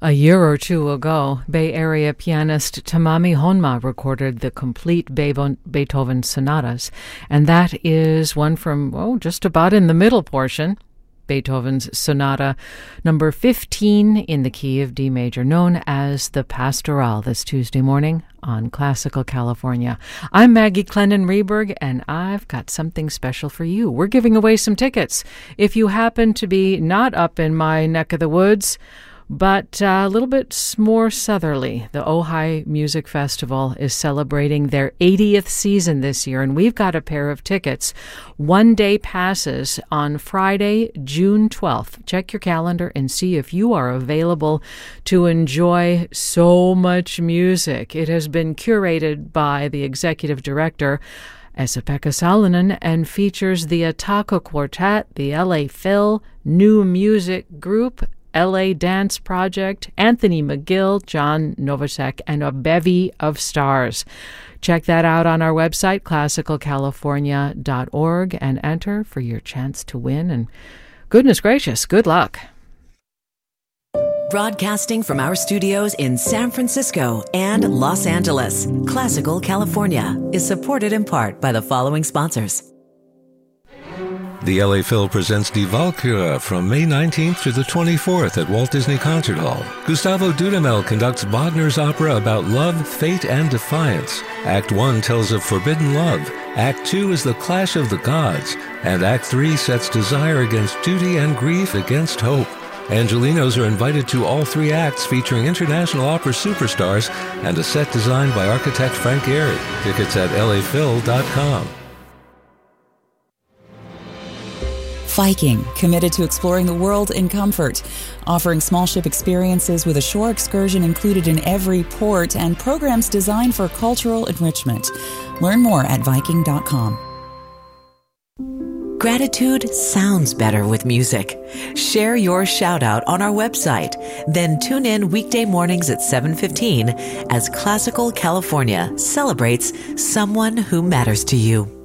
A year or two ago, Bay Area pianist Tamami Honma recorded the complete Beethoven sonatas, and that is one from, just about in the middle portion, Beethoven's Sonata number 15 in the key of D major, known as the Pastoral, this Tuesday morning on Classical California. I'm Maggie Clennon-Reberg, and I've got something special for you. We're giving away some tickets. If you happen to be not up in my neck of the woods, but a little bit more southerly, the Ojai Music Festival is celebrating their 80th season this year, and we've got a pair of tickets, one-day passes on Friday, June 12th. Check your calendar and see if you are available to enjoy so much music. It has been curated by the executive director, Esa-Pekka Salonen, and features the Ataka Quartet, the LA Phil, New Music Group, LA Dance Project, Anthony McGill, John Novosek, and a bevy of stars. Check that out on our website, classicalcalifornia.org, and enter for your chance to win. And goodness gracious, good luck. Broadcasting from our studios in San Francisco and Los Angeles, Classical California is supported in part by the following sponsors. The LA Phil presents Die Walküre from May 19th to the 24th at Walt Disney Concert Hall. Gustavo Dudamel conducts Wagner's opera about love, fate, and defiance. Act 1 tells of forbidden love. Act 2 is the clash of the gods. And Act 3 sets desire against duty and grief against hope. Angelinos are invited to all three acts featuring international opera superstars and a set designed by architect Frank Gehry. Tickets at laphil.com. Viking, committed to exploring the world in comfort, offering small ship experiences with a shore excursion included in every port and programs designed for cultural enrichment. Learn more at Viking.com. Gratitude sounds better with music. Share your shout-out on our website. Then tune in weekday mornings at 7:15 as Classical California celebrates someone who matters to you.